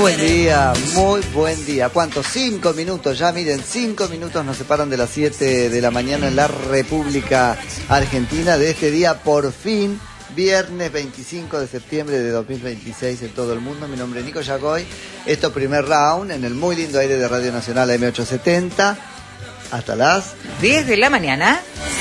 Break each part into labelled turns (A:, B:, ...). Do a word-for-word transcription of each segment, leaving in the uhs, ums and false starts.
A: buen día, muy buen día. ¿Cuántos? Cinco minutos, ya miren, cinco minutos nos separan de las siete de la mañana en la República Argentina de este día, por fin, viernes veinticinco de septiembre de dos mil veintiséis en todo el mundo. Mi nombre es Nico Yacoy, esto primer round en el muy lindo aire de Radio Nacional M ochocientos setenta, hasta las
B: diez de la mañana.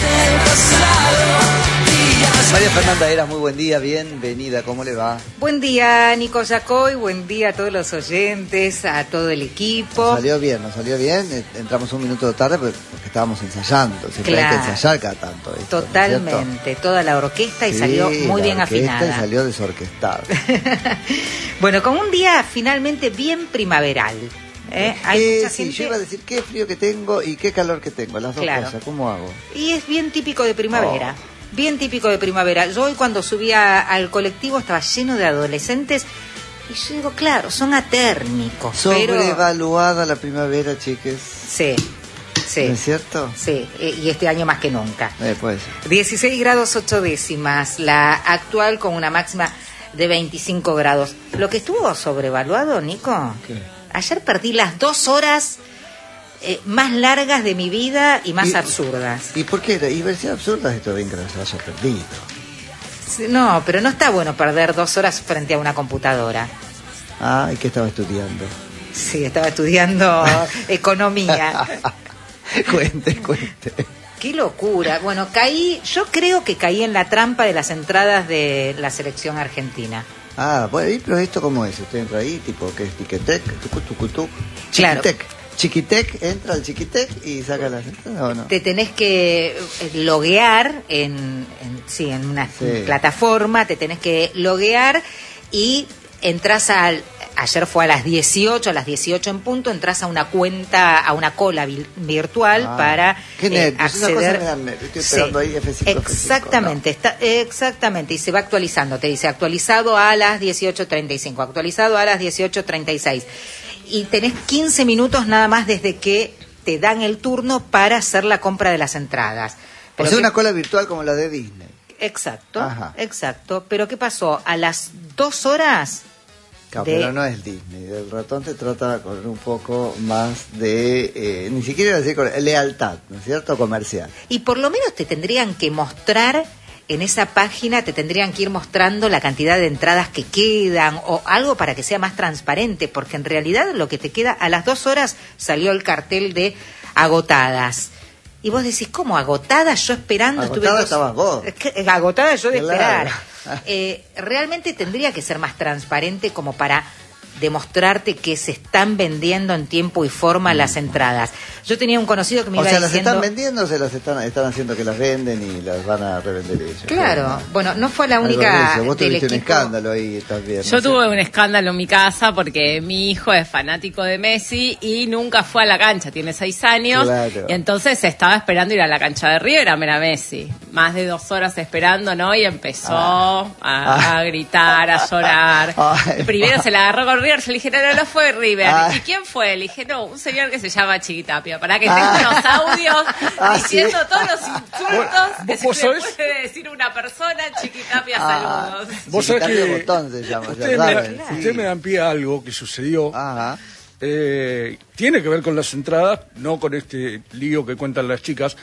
A: María Fernanda Eras, muy buen día, bienvenida, ¿cómo le va?
B: Buen día, Nico Yacoy, buen día a todos los oyentes, a todo el equipo.
A: Nos salió bien, nos salió bien, entramos un minuto tarde porque estábamos ensayando, siempre claro. Hay que ensayar cada tanto. Esto,
B: totalmente, ¿no? Toda la orquesta y sí, salió muy bien afinada.
A: Y salió desorquestada.
B: Bueno, con un día finalmente bien primaveral. ¿Eh? Hay
A: eh,
B: mucha
A: sí,
B: gente...
A: yo iba a decir qué frío que tengo y qué calor que tengo, las dos claro. cosas, ¿cómo hago?
B: Y es bien típico de primavera. Oh. Bien típico de primavera. Yo hoy cuando subía al colectivo estaba lleno de adolescentes y yo digo, claro, son atérmicos.
A: Sobrevaluada
B: pero...
A: la primavera, chiques.
B: Sí, sí.
A: ¿No es cierto?
B: Sí, y este año más que nunca.
A: Eh, puede ser.
B: dieciséis grados ocho décimas, la actual con una máxima de veinticinco grados. Lo que estuvo sobrevaluado, Nico,
A: ¿qué?
B: Ayer perdí las dos horas... Eh, más largas de mi vida y más
A: ¿Y,
B: absurdas.
A: ¿Y por qué? Y ver si absurdas esto bien que las haya perdido.
B: No, pero no está bueno perder dos horas frente a una computadora.
A: Ah, ¿y qué estaba estudiando?
B: Sí, estaba estudiando economía.
A: Cuente, cuente.
B: Qué locura. Bueno, caí, yo creo que caí en la trampa de las entradas de la selección argentina.
A: Ah, bueno, pero ¿esto cómo es? ¿Usted entra ahí, tipo, qué es Tiquetec, tucu, tucu, tucu?
B: Claro.
A: Chiquitec. Chiquitec, entra al Chiquitec y saca las entradas, ¿o no?
B: Te tenés que loguear en, en sí, en una sí. plataforma, te tenés que loguear y entras al... Ayer fue a las dieciocho, a las dieciocho en punto, entras a una cuenta, a una cola vi- virtual ah, para
A: qué
B: eh, acceder.
A: Una cosa me da, estoy esperando sí, ahí F cinco,
B: exactamente,
A: F cinco, no.
B: está, exactamente, y se va actualizando. Te dice actualizado a las dieciocho treinta y cinco, actualizado a las dieciocho treinta y seis. Y tenés quince minutos nada más desde que te dan el turno para hacer la compra de las entradas.
A: Pero o sea, que... una cola virtual como la de Disney.
B: Exacto,
A: Ajá. exacto.
B: Pero ¿qué pasó? A las dos horas...
A: Claro,
B: de...
A: pero no es Disney. El ratón te trata con un poco más de... Eh, ni siquiera decir con lealtad, ¿no es cierto? Comercial.
B: Y por lo menos te tendrían que mostrar... En esa página te tendrían que ir mostrando la cantidad de entradas que quedan o algo para que sea más transparente, porque en realidad lo que te queda, a las dos horas salió el cartel de agotadas. Y vos decís, ¿cómo agotadas? Yo esperando...
A: Agotada estabas vos.
B: Agotada yo de
A: claro.
B: esperar. Eh, realmente tendría que ser más transparente como para... demostrarte que se están vendiendo en tiempo y forma mm. las entradas. Yo tenía un conocido que me
A: o
B: iba
A: sea,
B: diciendo...
A: ¿las están vendiendo o se las están, están haciendo que las venden y las van a revender ellos?
B: Claro,
A: claro.
B: Bueno, no fue la única
A: Vos
B: del
A: tuviste
B: equipo...
A: un escándalo ahí también.
C: Yo
A: ¿no?
C: tuve un escándalo en mi casa porque mi hijo es fanático de Messi y nunca fue a la cancha, tiene seis años,
A: claro.
C: Y entonces estaba esperando ir a la cancha de River a ver a Messi. Más de dos horas esperando, ¿no? Y empezó ah. a, ah. a gritar, a llorar. Ay, Primero ah. se la agarró con River, yo le dije, no, no, no fue River. Ay. ¿Y quién fue? Le dije, no, un señor que se llama Chiquitapia. Para que tenga unos audios ah, diciendo ¿sí? todos los insultos que se le puede decir una persona. Chiquitapia, ah, saludos.
D: Vos sabés que
A: botón se llama,
D: usted, me, claro. usted me dan pie a algo que sucedió.
A: Ajá.
D: Eh, tiene que ver con las entradas, no con este lío que cuentan las chicas.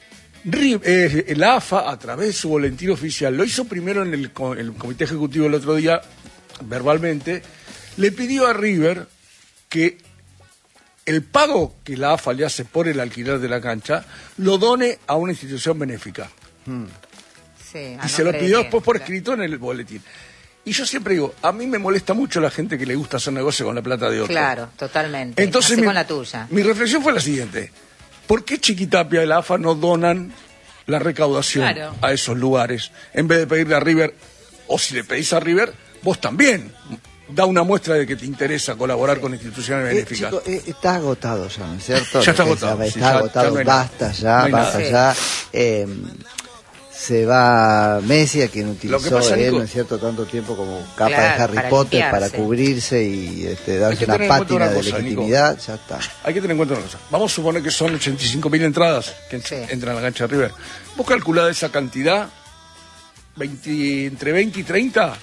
D: Eh, el A F A, a través de su boletín oficial, lo hizo primero en el, en el comité ejecutivo el otro día, verbalmente, le pidió a River que el pago que la A F A le hace por el alquiler de la cancha lo done a una institución benéfica. Hmm.
B: Sí,
D: y se lo pidió después por escrito en el boletín. Y yo siempre digo, a mí me molesta mucho la gente que le gusta hacer negocio con la plata de otro.
B: Claro, totalmente.
D: Entonces,
B: Así
D: mi,
B: con la tuya.
D: Mi reflexión fue la siguiente. ¿Por qué Chiquitapia y la A F A no donan la recaudación claro. a esos lugares? En vez de pedirle a River, o si le pedís a River, vos también. Da una muestra de que te interesa colaborar sí. con instituciones benéficas.
A: Eh, chico, eh, está agotado ya, ¿no es cierto?
D: Ya está agotado.
A: Está,
D: sí,
A: está
D: ya,
A: agotado,
D: ya no
A: basta ya,
D: no
A: basta
B: sí.
A: ya. Eh, se va Messi, a quien utilizó
D: pasa,
A: él,
D: Nico,
A: ¿no es cierto?, tanto tiempo como capa
B: claro,
A: de Harry
B: para
A: Potter
B: limpiarse.
A: para cubrirse y este, darse una pátina
D: una
A: de
D: cosa,
A: legitimidad,
D: Nico.
A: ya está.
D: Hay que tener en cuenta una cosa. Vamos a suponer que son ochenta y cinco mil entradas que sí. entran a la cancha de River. Vos calculás esa cantidad, veinte, entre veinte y treinta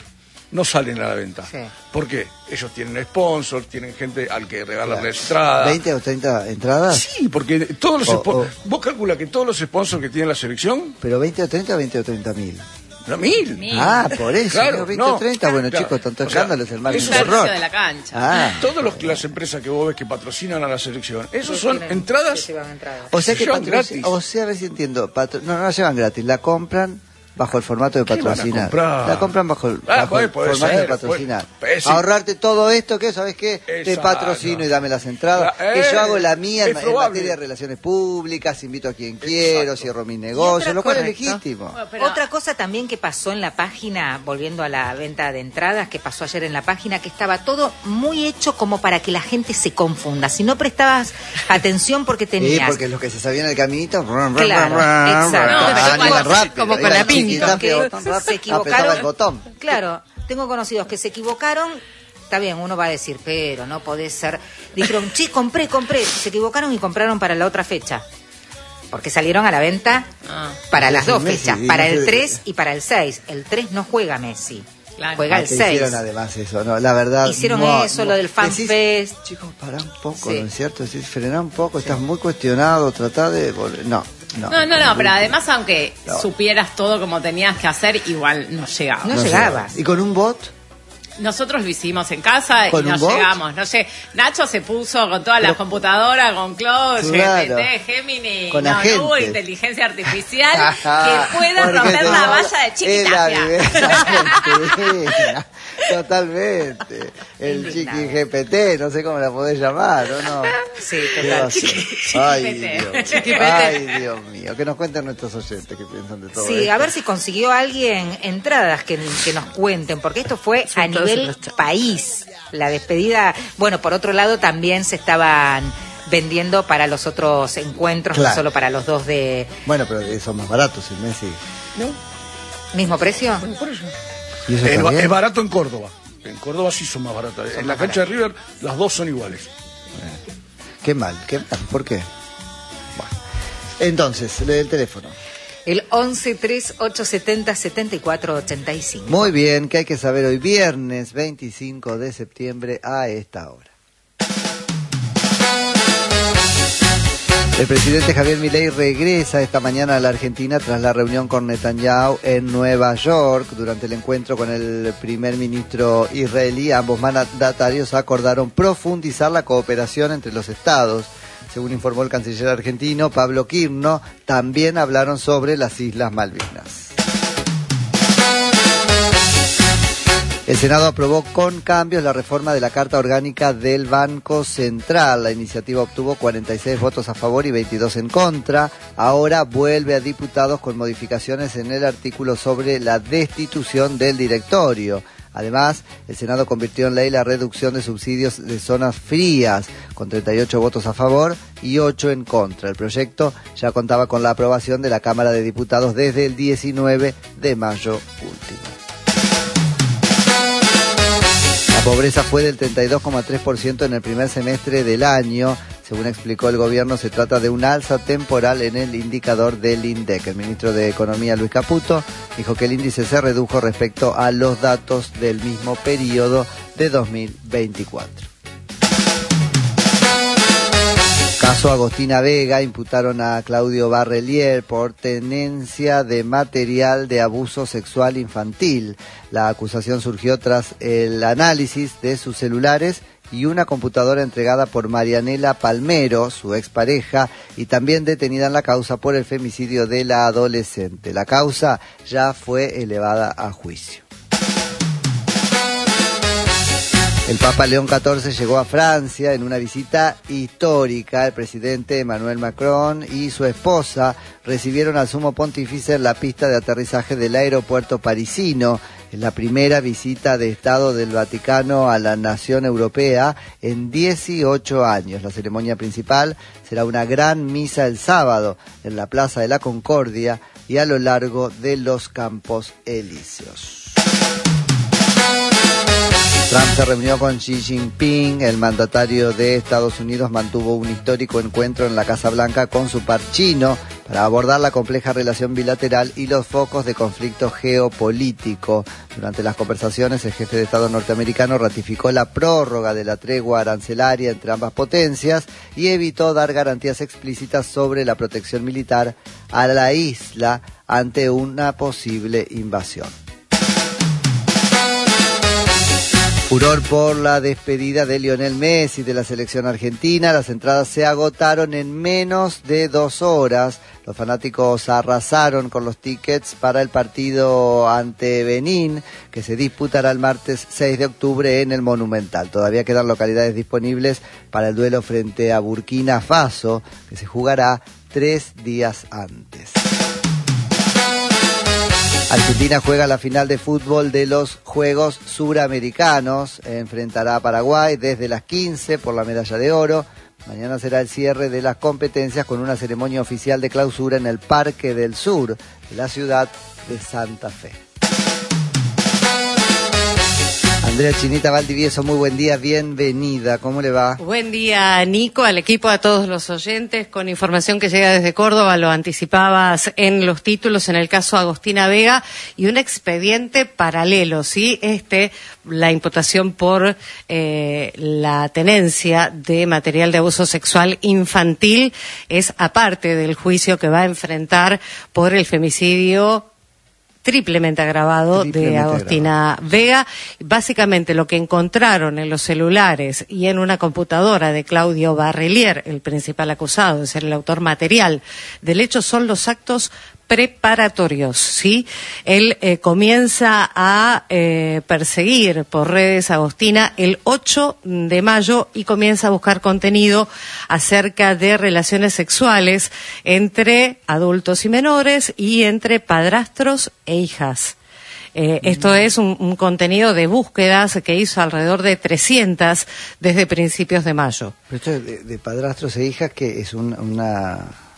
D: no salen a la venta.
B: Sí.
D: ¿Por qué? Ellos tienen sponsors, tienen gente al que regalarle
A: Claro.
D: entradas.
A: ¿veinte o treinta entradas?
D: Sí, porque todos los
A: O-
D: sponsors...
A: o-
D: Vos calcula que todos los sponsors que tiene la selección,
A: ¿Pero veinte o treinta o veinte o treinta mil?
D: no, mil.
C: Mil.
A: Ah, por eso,
D: Claro,
A: ¿no? veinte
D: no.
A: o treinta, bueno,
D: Claro.
A: chicos, tanto
D: O sea,
A: escándalo es el mal
D: eso
C: Un
D: es
C: tercio
A: horror.
C: de la cancha.
A: Ah,
D: Todas los- las empresas que vos ves que patrocinan a la selección, esos
B: Todos
D: son
B: tienen-
D: entradas...
B: se llevan entradas.
A: o sea
D: se
A: que
D: llevan
A: patroci-
D: gratis.
A: o sea, a ver si entiendo, patro- no, no la llevan gratis, la compran bajo el formato de
D: ¿Qué van a
A: patrocinar.
D: comprar?
A: La compran bajo el,
D: Ah,
A: bajo
D: puede-
A: el
D: puede
A: formato
D: ser,
A: de patrocinar.
D: puede- puede- sí.
A: Ahorrarte todo esto, que ¿sabes qué? Te
D: Exacto.
A: patrocino y dame las entradas.
D: La-
A: que
D: eh,
A: yo hago la mía en,
D: es
A: en
D: probable.
A: materia de relaciones públicas, invito a quien quiero,
D: Exacto.
A: cierro mi
B: Y
A: negocio,
B: otra
A: lo cual es
B: correcto.
A: legítimo.
C: Bueno, pero-
B: Otra cosa también que pasó en la página, volviendo a la venta de entradas, que pasó ayer en la página, que estaba todo muy hecho como para que la gente se confunda. Si no prestabas atención porque
A: Sí,
B: tenías...
A: porque los que se sabían el caminito, rum, rum,
B: Claro,
A: rum, rum,
B: exacto.
A: rum,
C: No, pero
A: ah,
C: igual,
A: iban rápido,
C: como con
A: iban
C: la
A: chiquita,
C: pinta,
B: que
A: botón rápido,
B: se
A: apretaba
B: equivocaron.
A: el botón.
B: Claro, tengo conocidos que se equivocaron. Está bien, uno va a decir, pero no podés ser. Dijeron, sí, compré, compré. Se equivocaron y compraron para la otra fecha. Porque salieron a la venta
C: Ah.
B: para las dos
A: Messi,
B: fechas,
A: y
B: para
A: no
B: el
A: sé-
B: tres y para el seis. El tres no juega Messi,
C: Claro.
B: juega
A: Ah,
B: el
A: que
B: seis.
A: hicieron además eso, no, la verdad.
B: Hicieron
A: no,
B: eso,
A: no.
B: lo del Fan
A: Decís,
B: Fest.
A: Chicos, pará un poco,
B: Sí.
A: ¿no es cierto? Decís, frená un poco, estás muy cuestionado, tratá de volver. No, no.
C: No, no, no, pero además aunque
A: No.
C: supieras todo como tenías que hacer, igual no llegaba.
B: No
A: sé.
B: llegabas.
A: ¿Y con un bot?
C: Nosotros lo hicimos en casa y
A: ¿Con
C: no
A: un bot?
C: llegamos. No sé, Nacho se puso con todas las
A: Pero-
C: computadoras, con Cloud,
A: Claro.
C: G P T, Gemini.
A: Con
C: no,
A: agentes.
C: no hubo inteligencia artificial que pueda
A: Porque
C: romper
A: te-
C: la valla de
A: Es la
C: Chiquitapia.
A: vivencia argentina. Totalmente. El
B: Indignado.
A: chiqui G P T, no sé cómo la podés llamar, ¿o no?
B: Sí,
A: ¿Qué va a
B: total.
A: ser? Ay,
C: Chiquipete.
A: Dios. Ay, Dios mío. Que nos cuenten nuestros oyentes que piensan de todo
B: Sí,
A: esto.
B: a ver si consiguió alguien entradas que, que nos cuenten, porque esto fue a nivel país. La despedida, bueno, por otro lado también se estaban vendiendo para los otros encuentros,
A: Claro.
B: no solo para los dos de
A: Bueno, pero son más baratos, el Messi.
D: No,
B: mismo precio.
D: bueno, por eso.
A: ¿Y eso
D: Es, ba-
A: también?
D: es barato en Córdoba. En Córdoba sí son más baratas. En la cancha de River las dos son iguales.
A: Qué mal, qué mal. ¿Por qué? Bueno. Entonces, lee el teléfono.
B: El once tres ocho setenta setenta y cuatro ochenta y cinco.
A: Muy bien, ¿qué hay que saber hoy? Viernes veinticinco de septiembre a esta hora. El presidente Javier Milei regresa esta mañana a la Argentina tras la reunión con Netanyahu en Nueva York. Durante el encuentro con el primer ministro israelí, ambos mandatarios acordaron profundizar la cooperación entre los estados. Según informó el canciller argentino Pablo Quirno, también hablaron sobre las Islas Malvinas. El Senado aprobó con cambios la reforma de la Carta Orgánica del Banco Central. La iniciativa obtuvo cuarenta y seis votos a favor y veintidós en contra. Ahora vuelve a diputados con modificaciones en el artículo sobre la destitución del directorio. Además, el Senado convirtió en ley la reducción de subsidios de zonas frías, con treinta y ocho votos a favor y ocho en contra. El proyecto ya contaba con la aprobación de la Cámara de Diputados desde el diecinueve de mayo último. La pobreza fue del treinta y dos coma tres por ciento en el primer semestre del año. Según explicó el gobierno, se trata de una alza temporal en el indicador del INDEC. El ministro de Economía, Luis Caputo, dijo que el índice se redujo respecto a los datos del mismo periodo de dos mil veinticuatro. Caso Agostina Vega, imputaron a Claudio Barrelier por tenencia de material de abuso sexual infantil. La acusación surgió tras el análisis de sus celulares y una computadora entregada por Marianela Palmero, su expareja, y también detenida en la causa por el femicidio de la adolescente. La causa ya fue elevada a juicio. El Papa León catorce llegó a Francia en una visita histórica. El presidente Emmanuel Macron y su esposa recibieron al sumo pontífice en la pista de aterrizaje del aeropuerto parisino. Es la primera visita de Estado del Vaticano a la nación europea en dieciocho años. La ceremonia principal será una gran misa el sábado en la Plaza de la Concordia y a lo largo de los Campos Elíseos. Trump se reunió con Xi Jinping. El mandatario de Estados Unidos mantuvo un histórico encuentro en la Casa Blanca con su par chino para abordar la compleja relación bilateral y los focos de conflicto geopolítico. Durante las conversaciones, el jefe de Estado norteamericano ratificó la prórroga de la tregua arancelaria entre ambas potencias y evitó dar garantías explícitas sobre la protección militar a la isla ante una posible invasión. Furor por la despedida de Lionel Messi de la selección argentina. Las entradas se agotaron en menos de dos horas. Los fanáticos arrasaron con los tickets para el partido ante Benín, que se disputará el martes seis de octubre en el Monumental. Todavía quedan localidades disponibles para el duelo frente a Burkina Faso, que se jugará tres días antes. Argentina juega la final de fútbol de los Juegos Suramericanos. Enfrentará a Paraguay desde las quince por la medalla de oro. Mañana será el cierre de las competencias con una ceremonia oficial de clausura en el Parque del Sur de la ciudad de Santa Fe. Andrea Chinita Valdivieso, muy buen día, bienvenida, ¿cómo le va?
E: Buen día, Nico, al equipo, a todos los oyentes, con información que llega desde Córdoba, lo anticipabas en los títulos, en el caso Agostina Vega, y un expediente paralelo, ¿sí? Este, la imputación por eh, la tenencia de material de abuso sexual infantil, es aparte del juicio que va a enfrentar por el femicidio triplemente agravado triplemente de Agostina agravado. Vega. Básicamente lo que encontraron en los celulares y en una computadora de Claudio Barrelier, el principal acusado de ser el autor material del hecho, son los actos preparatorios, ¿sí? Él eh, comienza a eh, perseguir por redes a Agostina el ocho de mayo y comienza a buscar contenido acerca de relaciones sexuales entre adultos y menores y entre padrastros e hijas. Eh, mm. Esto es un, un contenido de búsquedas que hizo alrededor de trescientas desde principios de mayo.
A: Pero esto de, de padrastros e hijas, que es un, una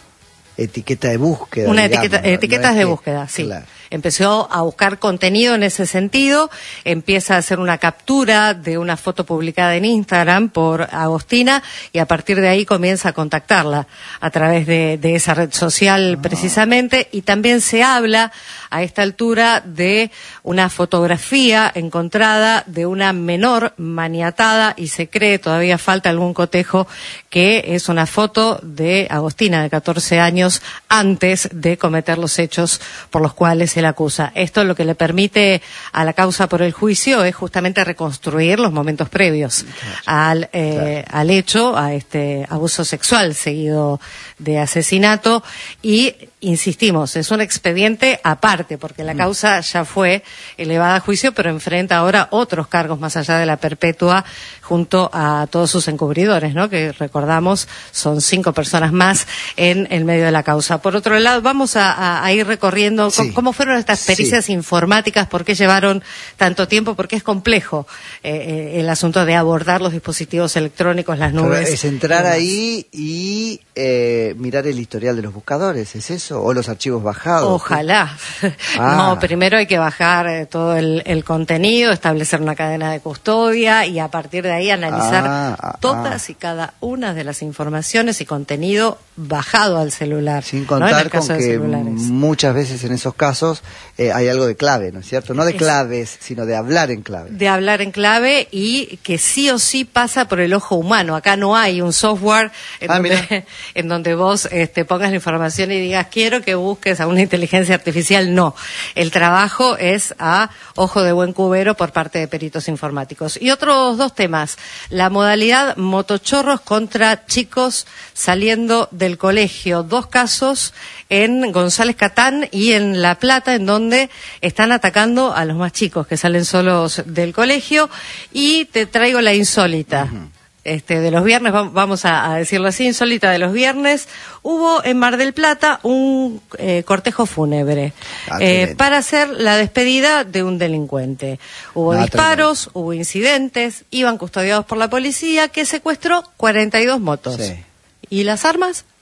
A: etiqueta de búsqueda.
E: Una
A: digamos,
E: etiqueta,
A: ¿no?
E: etiquetas
A: no es
E: de
A: que,
E: búsqueda, sí.
A: Claro.
E: Empezó a buscar contenido en ese sentido, empieza a hacer una captura de una foto publicada en Instagram por Agostina y a partir de ahí comienza a contactarla a través de, de esa red social, ah. precisamente, y también se habla a esta altura de una fotografía encontrada de una menor maniatada y se cree, todavía falta algún cotejo, que es una foto de Agostina de catorce años antes de cometer los hechos por los cuales se le acusa. Esto lo que le permite a la causa por el juicio es justamente reconstruir los momentos previos claro. al, eh, claro. al hecho, a este abuso sexual seguido de asesinato y insistimos, es un expediente aparte, porque la causa ya fue elevada a juicio, pero enfrenta ahora otros cargos más allá de la perpetua junto a todos sus encubridores, ¿no? Que recordamos son cinco personas más en el medio de la causa. Por otro lado, vamos a, a, a ir recorriendo sí. cómo, cómo fueron estas pericias sí. informáticas, por qué llevaron tanto tiempo, porque es complejo eh, el asunto de abordar los dispositivos electrónicos, las nubes.
A: Pero es entrar ahí y eh, mirar el historial de los buscadores, ¿es eso? ¿O los archivos bajados?
E: Ojalá.
A: Ah.
E: No, primero hay que bajar eh, todo el, el contenido, establecer una cadena de custodia y a partir de ahí analizar
A: ah, ah,
E: todas
A: ah.
E: y cada una de las informaciones y contenido bajado al celular.
A: Sin contar
E: ¿no?
A: con que muchas veces en esos casos eh, hay algo de clave, ¿no es cierto? No de es, claves, sino de hablar en clave.
E: De hablar en clave y que sí o sí pasa por el ojo humano. Acá no hay un software en, ah, donde, en donde vos este, pongas la información y digas, quiero que busques a una inteligencia artificial. No. El trabajo es a ojo de buen cubero por parte de peritos informáticos. Y otros dos temas. La modalidad motochorros contra chicos saliendo del colegio. Dos casos en González Catán y en La Plata, en donde están atacando a los más chicos que salen solos del colegio. Y te traigo la insólita. Uh-huh. Este, de los viernes, vamos a, a decirlo así, insólita de los viernes, hubo en Mar del Plata un eh, cortejo fúnebre ah, eh, para hacer la despedida de un delincuente. Hubo ah, disparos, tremendo. Hubo incidentes, iban custodiados por la policía que secuestró cuarenta y dos motos. Sí. ¿Y las armas?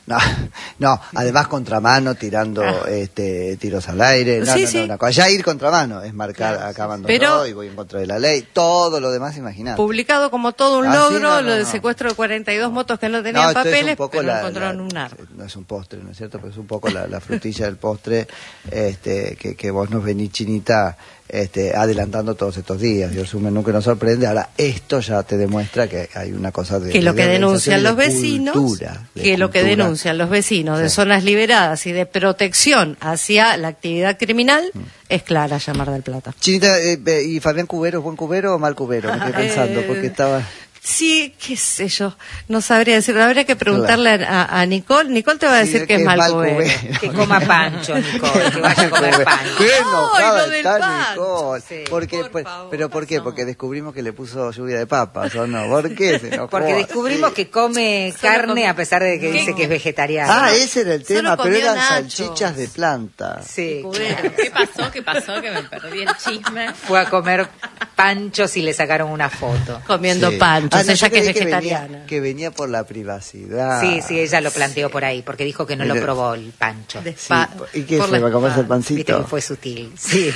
A: No, no, además contramano, tirando ah. este tiros al aire. No,
E: sí,
A: no,
E: sí.
A: no, una cosa. Ya ir contramano es marcar
E: claro,
A: acabando
E: sí. Pero,
A: todo y voy en contra de la ley. Todo lo demás, imagínate.
E: Publicado como todo un
A: ah,
E: logro,
A: sí, no, no,
E: lo del
A: no.
E: secuestro de cuarenta y dos motos que no tenían
A: no,
E: papeles,
A: un
E: pero
A: la,
E: encontraron
A: la,
E: un arma.
A: No es un postre, ¿no es cierto? Pero es un poco la, la frutilla del postre este, que, que vos nos venís, Chinita, este, adelantando todos estos días. Y el resumen nunca nos sorprende. Ahora, esto ya te demuestra que hay una cosa de
E: que lo
A: de
E: que denuncian los
A: de
E: vecinos,
A: cultura, de
E: que
A: cultura.
E: lo que denuncian los vecinos de
A: sí.
E: zonas liberadas y de protección hacia la actividad criminal mm. es clara ya Mar del Plata.
A: Chinita, eh, ¿y Fabián Cubero es buen cubero o mal cubero? Me quedé pensando, porque estaba...
E: Sí, qué sé yo, no sabría decirlo. Habría que preguntarle claro. a, a Nicole. Nicole te va a decir sí, que, que es mal cubero. cubero.
B: Que coma pancho, Nicole, que vaya a comer pancho.
A: Qué enojada
E: oh,
A: está Nicole.
E: Sí.
A: Porque,
E: por
A: pues,
E: favor,
A: ¿pero por qué? Porque descubrimos que le puso lluvia de papas, ¿o no? ¿Por qué se enojó?
B: Porque descubrimos sí. que come Solo carne com... a pesar de que ¿Qué? dice que es vegetariano.
A: Ah, ese era el tema, pero eran
E: nachos.
A: salchichas de planta.
B: Sí.
C: Claro. ¿Qué pasó? ¿Qué pasó? Que me perdí el chisme.
B: Fue a comer panchos y le sacaron una foto.
E: Comiendo sí. panchos,
A: ah, no,
E: ella que es vegetariana.
A: Venía, que venía por la privacidad.
B: Sí, sí, ella lo planteó por ahí, porque dijo que no
A: Mira,
B: lo probó el pancho.
A: Sí, ¿y qué fue? ¿Va a comerse el pancito?
B: Viste que fue sutil. Sí.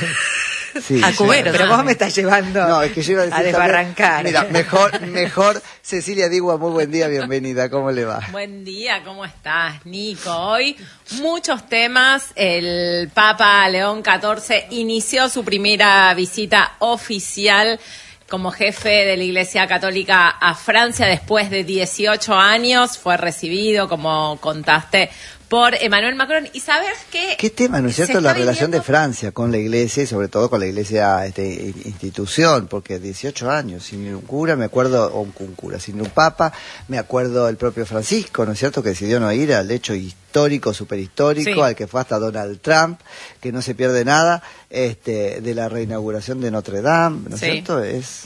A: Sí,
B: a cubero, pero vos me estás llevando
A: no, es que yo iba a, decir
B: a desbarrancar.
A: También, mira, mejor, mejor Cecilia Digua, muy buen día, bienvenida, ¿cómo le va?
C: Buen día, ¿cómo estás, Nico? Hoy muchos temas. El Papa León catorce inició su primera visita oficial como jefe de la Iglesia Católica a Francia después de dieciocho años. Fue recibido, como contaste, por Emmanuel Macron. ¿Y sabes qué?
A: ¿Qué tema, no es cierto, la relación de Francia con la Iglesia y sobre todo con la Iglesia este, institución? Porque dieciocho años sin un cura, me acuerdo, o un cura, sin un papa, me acuerdo el propio Francisco, ¿no es cierto?, que decidió no ir al hecho histórico, superhistórico, sí. al que fue hasta Donald Trump, que no se pierde nada, este, de la reinauguración de Notre Dame, ¿no es sí. cierto? Es...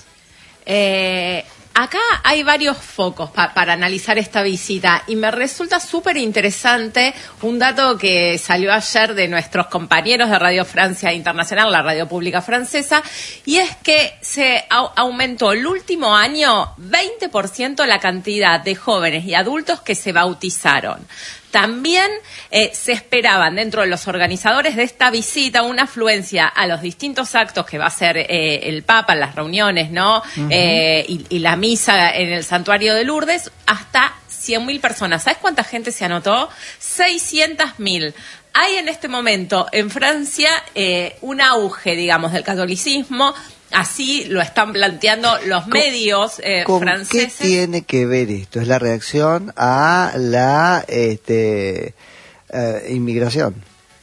C: Eh... Acá hay varios focos pa- para analizar esta visita y me resulta súper interesante un dato que salió ayer de nuestros compañeros de Radio Francia Internacional, la radio pública francesa, y es que se a- aumentó el último año veinte por ciento la cantidad de jóvenes y adultos que se bautizaron. También eh, se esperaban dentro de los organizadores de esta visita una afluencia a los distintos actos que va a hacer eh, el Papa, las reuniones, ¿no? Uh-huh. eh, y, y la misa en el santuario de Lourdes, hasta cien mil personas. ¿Sabes cuánta gente se anotó? seiscientos mil. Hay en este momento en Francia eh, un auge, digamos, del catolicismo. Así lo están planteando los medios eh,
A: ¿Con
C: franceses.
A: ¿Qué tiene que ver esto? Es la reacción a la este, eh, inmigración.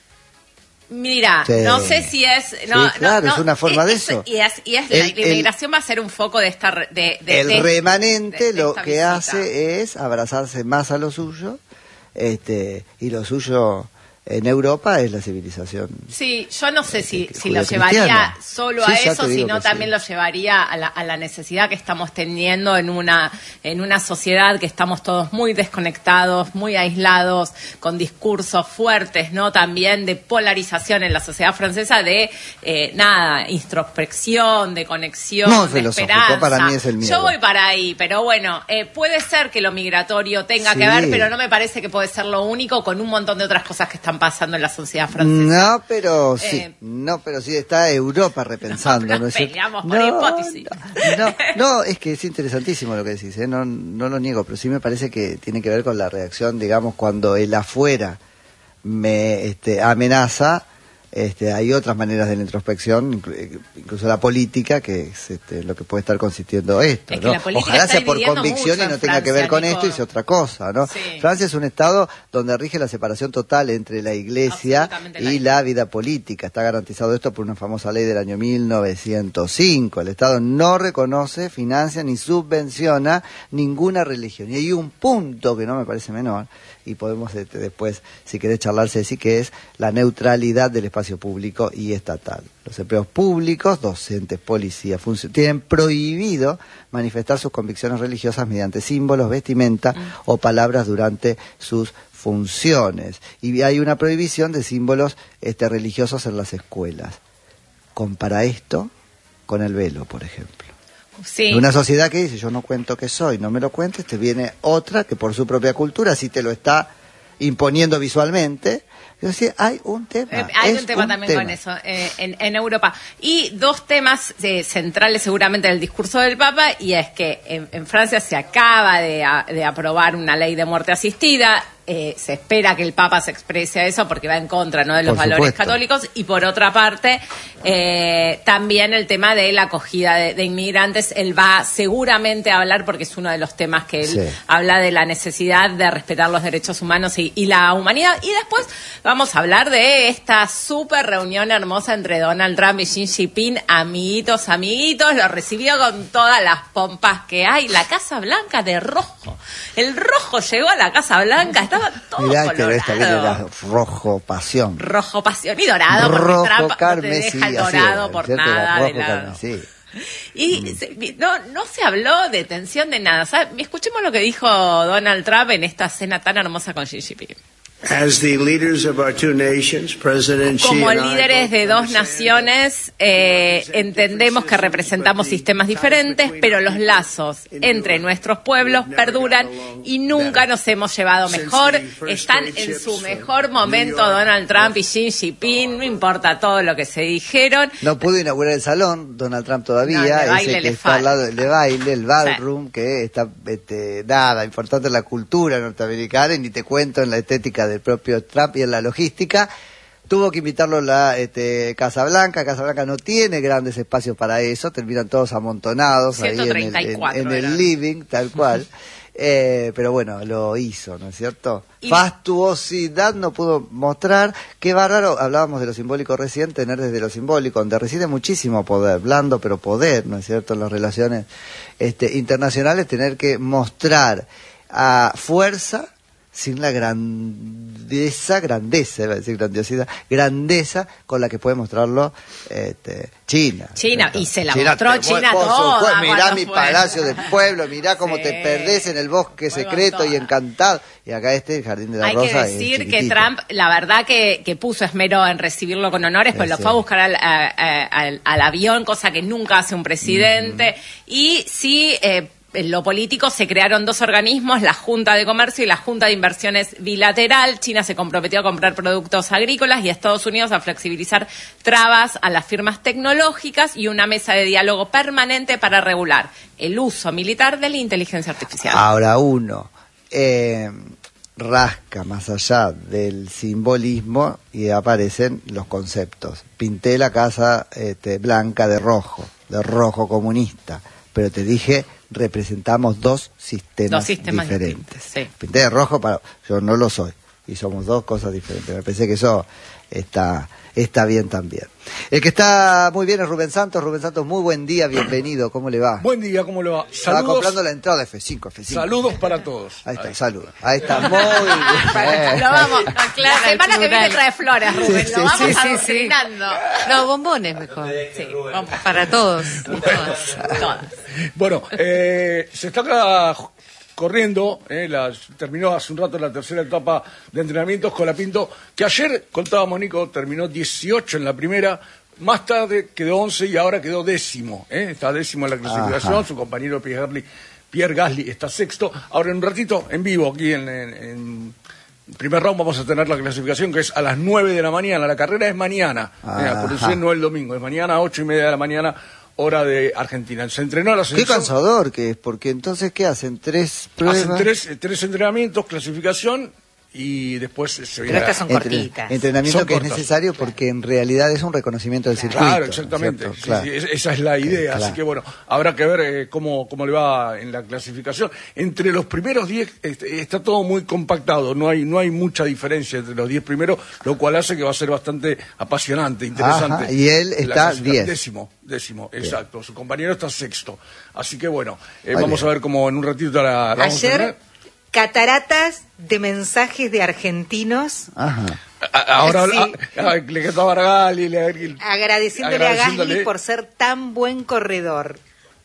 C: Mira, sí. no sé si es... No,
A: sí, claro,
C: no,
A: es una forma
C: es,
A: de eso.
C: Y es, y es
A: el,
C: la, la inmigración el, va a ser un foco de esta... De, de,
A: el
C: de,
A: remanente
C: de, de
A: lo que
C: visita.
A: hace es abrazarse más a lo suyo, este, y lo suyo... En Europa es la civilización.
C: Sí, yo no sé si,
A: eh,
C: si lo llevaría solo
A: sí,
C: a eso, sino también
A: sí.
C: lo llevaría a la, a la necesidad que estamos teniendo en una, en una sociedad que estamos todos muy desconectados, muy aislados, con discursos fuertes, ¿no? También de polarización en la sociedad francesa, de eh, nada, introspección, de conexión,
A: no,
C: de
A: esperanza. Para mí es el miedo.
C: Yo voy para ahí, pero bueno, eh, puede ser que lo migratorio tenga
A: sí.
C: que ver, pero no me parece que puede ser lo único, con un montón de otras cosas que están pasando en la sociedad francesa.
A: No, pero sí,
C: eh,
A: no, pero sí está Europa repensando.
C: No,
A: ¿no es
C: peleamos
A: no,
C: por hipótesis.
A: No, no, no, es que es interesantísimo lo que decís, ¿eh? no, no lo niego, pero sí me parece que tiene que ver con la reacción, digamos, cuando el afuera me este, amenaza. Este, hay otras maneras de la introspección, incluso la política, que es este, lo que puede estar consistiendo esto,
C: es
A: ¿no?
C: Ojalá
A: sea por convicción y no tenga
C: Francia,
A: que ver con
C: Nico.
A: esto y sea otra cosa, ¿no?
C: Sí.
A: Francia es un estado donde rige la separación total entre la iglesia y la vida política. Está garantizado esto por una famosa ley del año mil novecientos cinco. El Estado no reconoce, financia ni subvenciona ninguna religión. Y hay un punto que no me parece menor, y podemos este, después, si querés charlar, Ceci, que es la neutralidad del espacio público y estatal. Los empleos públicos, docentes, policías, func- tienen prohibido manifestar sus convicciones religiosas mediante símbolos, vestimenta mm. o palabras durante sus funciones. Y hay una prohibición de símbolos este, religiosos en las escuelas. Compara esto con el velo, por ejemplo.
C: Sí.
A: Una sociedad que dice, yo no cuento que soy, no me lo cuentes, te viene otra que por su propia cultura sí te lo está imponiendo visualmente. Yo decía, hay un tema.
C: Eh, hay
A: es
C: un tema
A: un
C: también
A: tema.
C: con eso eh, en, en Europa. Y dos temas eh, centrales seguramente del discurso del Papa, y es que en, en Francia se acaba de, a, de aprobar una ley de muerte asistida. Eh, se espera que el Papa se exprese a eso porque va en contra, ¿no?, de los
A: Por
C: valores
A: supuesto.
C: católicos. Y por otra parte, eh, también el tema de la acogida de, de inmigrantes. Él va seguramente a hablar, porque es uno de los temas que él
A: Sí.
C: habla de la necesidad de respetar los derechos humanos y, y la humanidad. Y después vamos a hablar de esta súper reunión hermosa entre Donald Trump y Xi Jinping. Amiguitos, amiguitos, lo recibió con todas las pompas que hay. La Casa Blanca de rojo. El rojo llegó a la Casa Blanca, estaba todo
A: Mirá,
C: colorado.
A: pero esta que era rojo pasión.
C: Rojo pasión y dorado, porque
A: Rojo
C: Trump no te
A: carmesí,
C: deja el
A: así
C: dorado
A: era,
C: por
A: ¿cierto?
C: nada
A: Era
C: de
A: rojo
C: lado.
A: carmesí.
C: Y se- no, no se habló de tensión de nada. ¿Sabes? Escuchemos lo que dijo Donald Trump en esta cena tan hermosa con Xi Jinping.
F: As the leaders of our two nations, President Xi
C: Como
F: and I
C: líderes
F: both
C: de dos
F: understand
C: naciones, eh, entendemos que representamos sistemas diferentes, pero los lazos entre nuestros pueblos perduran y nunca nos hemos llevado mejor. Están en su mejor momento Donald Trump y Xi Jinping, no importa todo lo que se dijeron.
A: No pudo inaugurar el salón, Donald Trump todavía,
C: No, el de
A: ese
C: baile
A: que
C: le
A: está al
C: falta.
A: lado del de baile, el ballroom, que está, este, nada, importante en la cultura norteamericana, y ni te cuento en la estética del propio Trump y en la logística. Tuvo que invitarlo la este, Casa Blanca. Casa Blanca no tiene grandes espacios para eso, terminan todos amontonados ahí en el,
C: ciento treinta y cuatro
A: en, en el
C: eran.
A: living, tal cual. Eh, pero bueno, lo hizo, ¿no es cierto?
C: Y-
A: Fastuosidad no pudo mostrar. Qué bárbaro, hablábamos de lo simbólico recién, tener desde lo simbólico, donde reside muchísimo poder, blando pero poder, ¿no es cierto?, en las relaciones este, internacionales, tener que mostrar a fuerza sin la grandeza, grandeza, iba a decir grandiosidad, grandeza con la que puede mostrarlo este, China.
C: China,
A: ¿cierto?
C: y se la mostró
A: te-
C: China
A: por
C: toda
A: supuesto, mirá
C: cuando
A: mi
C: fue.
A: palacio del pueblo, mirá cómo
C: Sí.
A: te perdés en el bosque
C: Fue con
A: secreto y
C: toda.
A: encantado. Y acá este, el Jardín de la
C: Hay
A: Rosa,
C: que
A: es
C: decir que
A: chiquitito.
C: Trump, la verdad que, que puso esmero en recibirlo con honores, pues
A: Sí,
C: lo
A: sí.
C: fue a buscar al, a- a- al, al avión, cosa que nunca hace un presidente. Y sí, eh, en lo político se crearon dos organismos, la Junta de Comercio y la Junta de Inversiones Bilateral. China se comprometió a comprar productos agrícolas y Estados Unidos a flexibilizar trabas a las firmas tecnológicas, y una mesa de diálogo permanente para regular el uso militar de la inteligencia artificial.
A: Ahora uno eh, rasca más allá del simbolismo y aparecen los conceptos. Pinté la Casa este, Blanca de rojo, de rojo comunista, pero te dije, representamos dos sistemas,
C: Dos sistemas
A: diferentes.
C: distintos, sí.
A: Pinté de rojo, para yo no lo soy, y somos dos cosas diferentes. Me parece que eso está, está bien también. El que está muy bien es Rubén Santos. Rubén Santos, muy buen día, bienvenido, ¿cómo le va?
D: Buen día, ¿cómo le va?
A: Estaba
D: Saludos,
A: comprando la entrada de F cinco, F cinco.
D: saludos para todos.
A: Ahí está, saludos. Ahí está, muy bien.
C: Lo vamos, la semana que viene trae flores, Rubén,
A: Sí,
C: lo vamos
A: sí, sí, sí.
C: adoctrinando.
E: No, bombones mejor.
C: Sí, vamos.
E: Para todos. y todas.
C: Todas.
D: Bueno, eh, se está acá corriendo, eh, la- terminó hace un rato la tercera etapa de entrenamientos con la Pinto, que ayer, contábamos Nico, terminó dieciocho en la primera, más tarde quedó once y ahora quedó décimo, eh, está décimo en la clasificación,
A: Ajá.
D: su compañero Pierre Gasly, Pierre Gasly está sexto. Ahora en un ratito, en vivo, aquí en, en, en primer round vamos a tener la clasificación, que es a las nueve de la mañana, la carrera es mañana, eh,
A: Ajá.
D: acuérdense, no el domingo, es mañana a ocho y media de la mañana, hora de Argentina. Se entrenó a la
A: Qué
D: selección.
A: cansador que es, porque entonces, ¿qué hacen? ¿Tres pruebas?
D: Hacen tres, eh, tres entrenamientos, clasificación y después se viene
B: Pero estas
D: la-
B: son
A: Entre-
B: cortitas.
A: entrenamiento
D: Son
A: que
D: cortas.
A: es necesario porque en realidad es un reconocimiento del circuito.
D: Claro,
A: ¿no es
D: exactamente.
A: cierto?
D: Sí,
A: Claro.
D: sí, es- esa es la idea.
A: Claro.
D: Así que bueno, habrá que ver eh, cómo, cómo le va en la clasificación. Entre los primeros diez este, está todo muy compactado. No hay, no hay mucha diferencia entre los diez primeros, lo cual hace que va a ser bastante apasionante, interesante.
A: Ajá, y él
D: La
A: está
D: clasificación.
A: diez.
D: Décimo, décimo, exacto. Su compañero está sexto. Así que bueno, eh,
A: Muy
D: vamos
A: bien.
D: a ver cómo en un ratito la, la vamos a
B: Ayer,
D: tener.
B: cataratas de mensajes de argentinos
A: Ajá.
D: A- Ahora
B: Sí.
D: a- a- le cantaba a Gali, le,
B: agradeciéndole,
D: agradeciéndole.
B: a Gasly por ser tan buen corredor.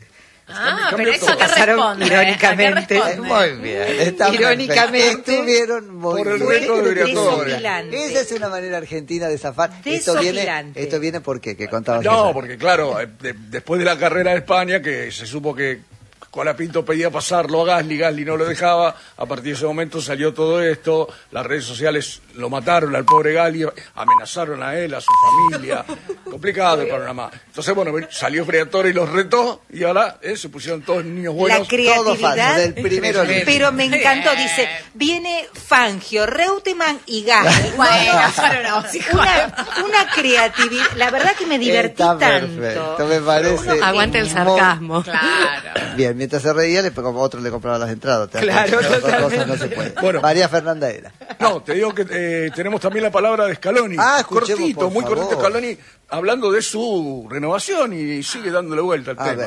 C: Ah,
D: Cambio
C: pero eso
D: todo.
C: que
B: Pasaron
C: responde.
B: irónicamente.
C: ¿A qué responde?
A: Muy bien. Está
B: Irónicamente,
A: perfecto. Estuvieron muy
D: por el
A: bien.
D: reto debería todo.
B: desopilante.
A: Esa es una manera argentina de zafar. Esto viene,
B: Desopilante.
A: esto viene porque que contabas
D: No,
A: ayer.
D: porque claro, eh, de- después de la carrera de España, que se supo que Colapinto pedía pasarlo a Gasly, Gasly no lo dejaba, a partir de ese momento salió todo esto, las redes sociales lo mataron al pobre Gasly, amenazaron a él, a su familia, complicado el panorama. Entonces, bueno, salió Briatore y los retó, y ahora eh, se pusieron todos niños buenos.
B: La creatividad,
A: todo falso, del primero al último.
B: Pero me encantó, dice, viene Fangio, Reutemann y Gasly.
C: Bueno,
B: una, una creatividad, la verdad que me divertí
A: Está
B: tanto.
A: perfecto, me parece.
E: Aguante el sarcasmo.
C: Claro.
A: Bien, mientras se reía, le, como otro le compraba las entradas. ¿Te das
B: Claro,
A: cuenta? Otra
B: totalmente.
A: cosa no se puede.
D: Bueno.
A: María Fernanda era.
D: No, te digo que eh, tenemos también la palabra de Scaloni.
A: Ah, escuchemos,
D: cortito,
A: por
D: muy
A: favor.
D: cortito Scaloni, hablando de su renovación y sigue dándole vuelta al
A: A
D: tema.
A: ver.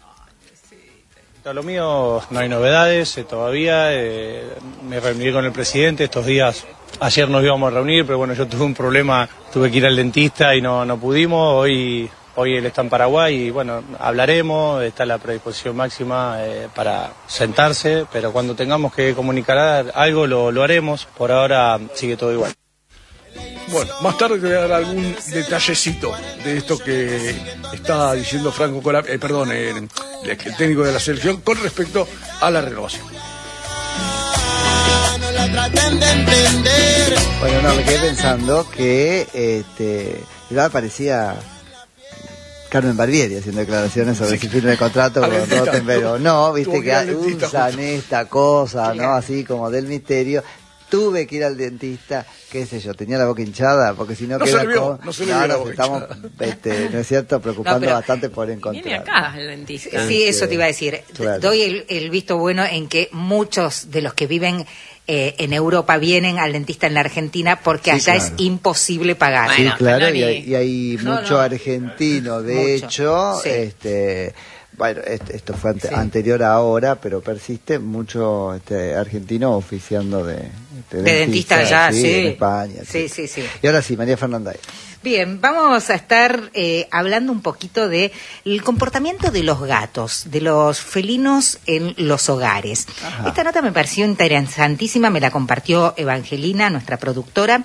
G: A lo mío no hay novedades eh, todavía, eh, me reuní con el presidente estos días, ayer nos íbamos a reunir, pero bueno, yo tuve un problema, tuve que ir al dentista y no, no pudimos, hoy, hoy él está en Paraguay y bueno, hablaremos, está la predisposición máxima eh, para sentarse, pero cuando tengamos que comunicar algo lo, lo haremos, por ahora sigue todo igual.
D: Bueno, más tarde te voy a dar algún detallecito de esto que está diciendo Franco Colap, eh, perdón, eh, el técnico de la selección con respecto a la renovación.
A: Bueno, no, me quedé pensando que este, ya parecía Carmen Barbieri haciendo declaraciones sobre si firme el contrato con Rottenberg o no, viste que usan esta cosa, ¿no? Así como del misterio. Tuve que ir al dentista, qué sé yo, tenía la boca hinchada, porque si no,
D: no
A: queda
D: se le vio,
A: con...
D: no se le vio la boca
A: estamos, este, ¿no es cierto?, preocupando
B: No, pero
A: bastante por encontrar.
C: Viene acá el dentista.
B: Sí, eso te iba a decir.
A: Claro.
B: Doy el, el visto bueno en que muchos de los que viven eh, en Europa vienen al dentista en la Argentina porque
A: Sí,
B: allá
A: claro.
B: es imposible pagar.
A: Sí,
C: Bueno,
A: claro,
C: Scaloni.
A: y hay, y hay
B: No,
A: mucho
B: no.
A: argentino, de
B: Mucho,
A: hecho,
B: sí.
A: este, bueno, este, esto fue ante-
B: Sí.
A: anterior a ahora, pero persiste mucho este, argentino oficiando de, este,
B: De dentista allá, sí.
A: en España.
B: Sí, sí, sí.
A: Y ahora sí, María Fernanda.
B: Bien, vamos a estar eh, hablando un poquito de el comportamiento de los gatos, de los felinos en los hogares.
A: Ajá.
B: Esta nota me pareció interesantísima, me la compartió Evangelina, nuestra productora,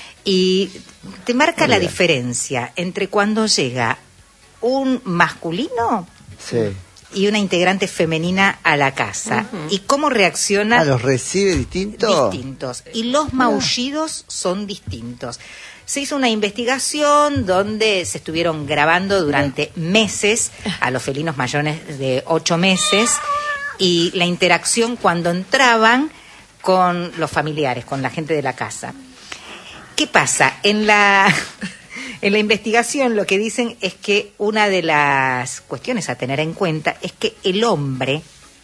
B: y te marca
A: Muy
B: la
A: bien.
B: diferencia entre cuando llega un masculino
A: Sí.
B: y una integrante femenina a la casa y cómo reacciona.
A: Ah, ¿los recibe distintos?
B: Distintos. Y los maullidos son distintos. Se hizo una investigación donde se estuvieron grabando durante meses a los felinos mayores de ocho meses y la interacción cuando entraban con los familiares, con la gente de la casa. ¿Qué pasa? En la, en la investigación lo que dicen es que una de las cuestiones a tener en cuenta es que el hombre,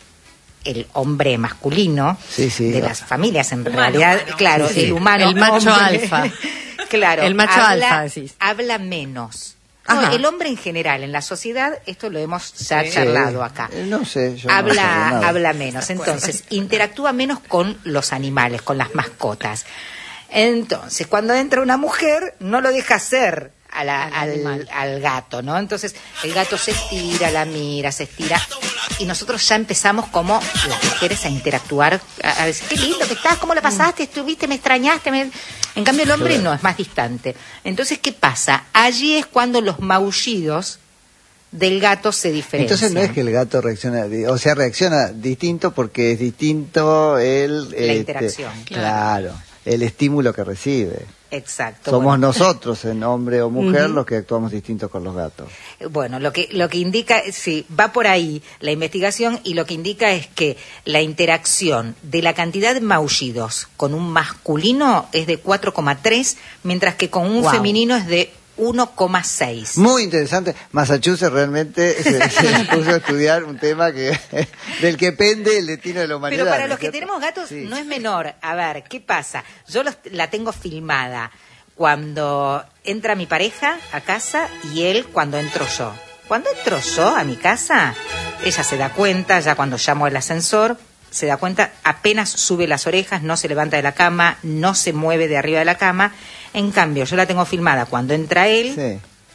B: el hombre masculino
A: Sí, sí.
B: de las familias, en
C: Humano,
B: realidad,
C: humano.
B: claro,
E: Sí, sí.
B: el humano,
E: El macho
B: hombre,
E: alfa.
B: claro,
E: El macho
B: habla,
E: alfa, decís.
B: habla menos. No,
E: Ajá.
B: el hombre en general, en la sociedad, esto lo hemos ya
C: Sí.
B: charlado acá.
A: Eh, No sé, yo no
B: habla,
A: sé nada.
B: habla menos, entonces interactúa menos con los animales, con las mascotas. Entonces, cuando entra una mujer, no lo deja hacer a la- al, al gato, ¿no? Entonces, el gato se estira, la mira, se estira, y nosotros ya empezamos como las mujeres a interactuar, a, a decir, qué lindo que estás, ¿cómo la pasaste? ¿Estuviste? ¿Me extrañaste? Me-". En cambio, el hombre no, es más distante. Entonces, ¿qué pasa? Allí es cuando los maullidos del gato se diferencian.
A: Entonces no es que el gato reacciona, di- o sea, reacciona distinto porque es distinto el...
B: La interacción.
A: Claro, el estímulo que recibe.
B: Exacto.
A: Somos
B: bueno.
A: nosotros, en hombre o mujer,
E: Ujú.
A: los que actuamos distintos con los gatos.
B: Bueno, lo que lo que indica, sí, va por ahí la investigación y lo que indica es que la interacción de la cantidad de maullidos con un masculino es de cuatro coma tres, mientras que con un
E: Wow.
B: femenino es de uno coma seis.
A: Muy interesante. Massachusetts realmente se, se puso a estudiar un tema que del que pende el destino de la humanidad.
B: Pero para
A: ¿no
B: los
A: es
B: que
A: cierto?
B: tenemos gatos
A: Sí.
B: no es menor. A ver, ¿qué pasa? Yo los- la tengo filmada cuando entra mi pareja a casa y él cuando entro yo. Cuando entro yo a mi casa, ella se da cuenta, ya cuando llamo el ascensor, se da cuenta, apenas sube las orejas, no se levanta de la cama, no se mueve de arriba de la cama. En cambio, yo la tengo filmada cuando entra él,
A: Sí.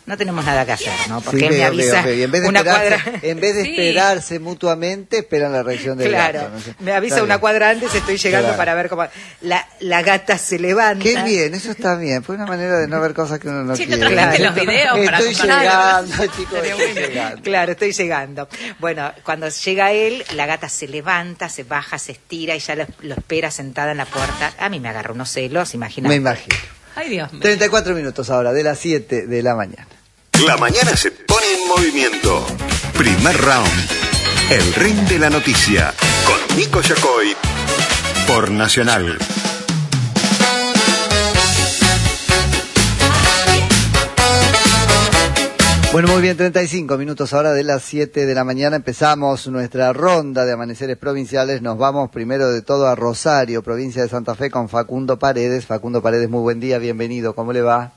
B: no tenemos nada que hacer, ¿no? Porque
A: Sí,
B: él me
A: veo,
B: avisa
A: veo, veo. En vez de
B: una
A: esperarse,
B: cuadra...
A: en vez de
B: Sí.
A: esperarse mutuamente, esperan la reacción del
B: Claro,
A: gato. No sé.
B: me avisa
A: Está
B: una
A: bien.
B: cuadra antes, estoy llegando
A: Claro.
B: para ver cómo... La, la gata se levanta.
A: Qué bien, eso está bien. Fue una manera de no ver cosas que uno no
C: Sí, que
A: quiere.
C: trajiste
B: Claro.
C: los videos para
A: Estoy
C: compartir.
A: llegando, chicos, estoy llegando.
B: Claro, estoy llegando. Bueno, cuando llega él, la gata se levanta, se baja, se estira y ya lo, lo espera sentada en la puerta. A mí me agarra unos celos, imagínate.
A: Me imagino.
C: Ay, Dios mío.
A: treinta y cuatro minutos ahora, de las siete de la mañana.
H: La mañana se pone en movimiento. Primer round. El ring de la noticia. Con Nico Yacoy. Por Nacional.
A: Bueno, muy bien, treinta y cinco minutos ahora de las siete de la mañana. Empezamos nuestra ronda de amaneceres provinciales. Nos vamos primero de todo a Rosario, provincia de Santa Fe, con Facundo Paredes. Facundo Paredes, muy buen día, bienvenido. ¿Cómo le va?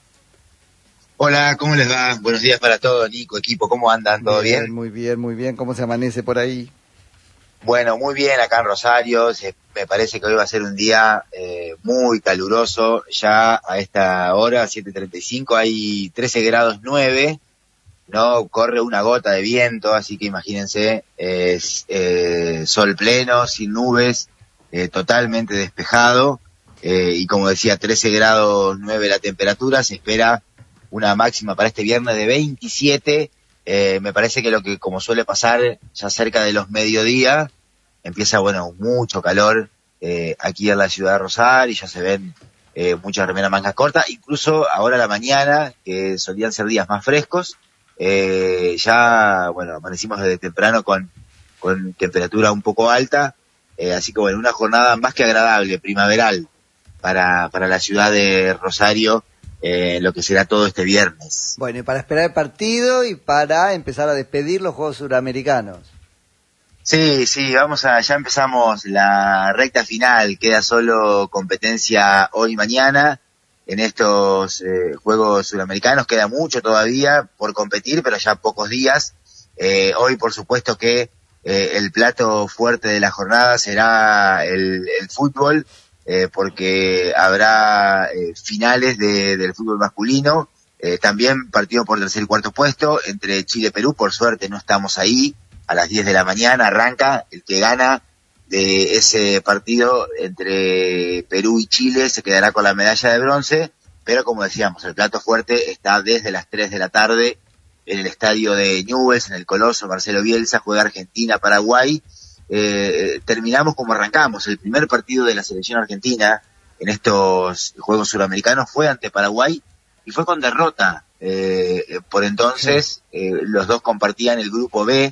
I: Hola, ¿cómo les va? Buenos días para todos, Nico, equipo, ¿cómo andan? ¿Todo bien?
A: Muy bien, muy bien. ¿Cómo se amanece por ahí?
I: Bueno, muy bien acá en Rosario. Se, me parece que hoy va a ser un día eh, muy caluroso. Ya a esta hora, siete treinta y cinco, hay trece grados nueve. No corre una gota de viento, así que imagínense, eh, eh, sol pleno, sin nubes, eh, totalmente despejado, eh, y como decía, trece grados nueve la temperatura. Se espera una máxima para este viernes de veintisiete. Eh, me parece que lo que, como suele pasar ya cerca de los mediodía, empieza, bueno, mucho calor eh, aquí en la ciudad de Rosario, y ya se ven eh, muchas remeras mangas cortas, incluso ahora a la mañana, que solían ser días más frescos. Eh, ya, bueno, amanecimos desde temprano con, con temperatura un poco alta, eh, así que bueno, una jornada más que agradable, primaveral, para, para la ciudad de Rosario, eh, lo que será todo este viernes.
A: Bueno, y para esperar el partido y para empezar a despedir los Juegos Suramericanos.
I: Sí, sí, vamos a, ya empezamos la recta final, queda solo competencia hoy y mañana. En estos eh, Juegos Suramericanos queda mucho todavía por competir, pero ya pocos días. Eh, hoy, por supuesto que eh, el plato fuerte de la jornada será el, el fútbol, eh, porque habrá eh, finales de, del fútbol masculino, eh, también partido por tercer y cuarto puesto entre Chile y Perú. Por suerte no estamos ahí. A las diez de la mañana arranca. El que gana de ese partido entre Perú y Chile se quedará con la medalla de bronce, pero como decíamos, el plato fuerte está desde las tres de la tarde en el estadio de Newell's, en el Coloso Marcelo Bielsa. Juega Argentina-Paraguay. Eh, terminamos como arrancamos. El primer partido de la selección argentina en estos Juegos Suramericanos fue ante Paraguay y fue con derrota. Eh, por entonces, eh, los dos compartían el grupo B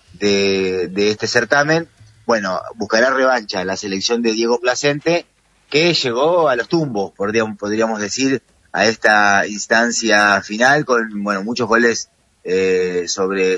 I: de, de este certamen. Bueno, buscará revancha la selección de Diego Placente, que llegó a los tumbos, podríamos, podríamos decir, a esta instancia final con, bueno, muchos goles eh, sobre